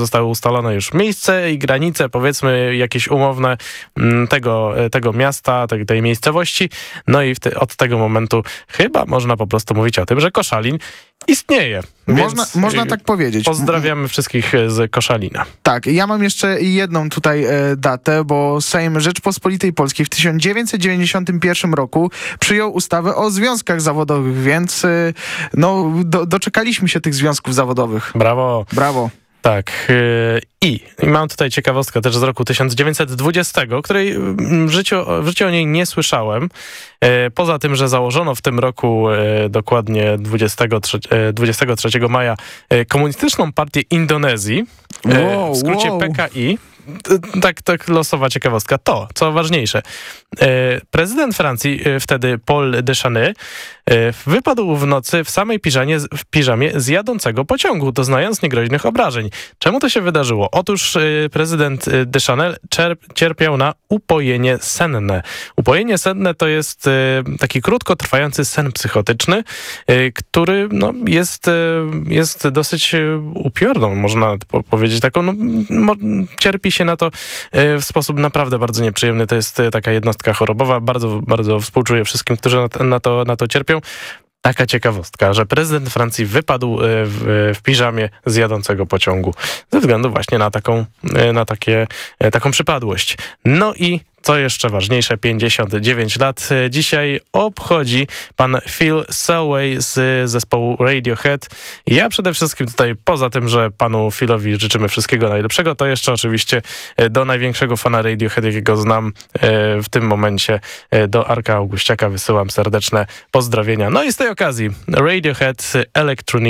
zostały ustalone już miejsce i granice, powiedzmy jakieś umowne tego miasta, tej miejscowości. No i od tego momentu chyba można po prostu mówić o tym, że Koszalin istnieje. Można tak powiedzieć. Pozdrawiamy wszystkich z Koszalina. Tak, ja mam jeszcze jedną tutaj datę, bo Sejm Rzeczpospolitej Polskiej w 1991 roku przyjął ustawę o związkach zawodowych, więc doczekaliśmy się tych związków zawodowych. Brawo. Brawo. Tak. I mam tutaj ciekawostkę też z roku 1920, której w życiu o niej nie poza tym, że założono w tym roku dokładnie 23 maja Komunistyczną Partię Indonezji, w skrócie PKI. Tak losowa ciekawostka. To, co ważniejsze, prezydent Francji, wtedy Paul Deschanel, wypadł w nocy w samej piżamie z jadącego pociągu, doznając niegroźnych obrażeń. Czemu to się wydarzyło? Otóż prezydent Deschanel cierpiał na upojenie senne. Upojenie senne to jest taki krótkotrwający sen psychotyczny, który jest dosyć upiorną, można powiedzieć taką, cierpi się na to w sposób naprawdę bardzo nieprzyjemny. To jest taka jednostka chorobowa. Bardzo, bardzo współczuję wszystkim, którzy na to cierpią. Taka ciekawostka, że prezydent Francji wypadł w piżamie z jadącego pociągu ze względu właśnie na taką przypadłość. No i co jeszcze ważniejsze, 59 lat dzisiaj obchodzi pan Phil Selway z zespołu Radiohead. Ja przede wszystkim tutaj, poza tym, że panu Philowi życzymy wszystkiego najlepszego, to jeszcze oczywiście do największego fana Radiohead, jakiego znam w tym momencie, do Arka Augustiaka wysyłam serdeczne pozdrowienia. No i z tej okazji Radiohead Electronic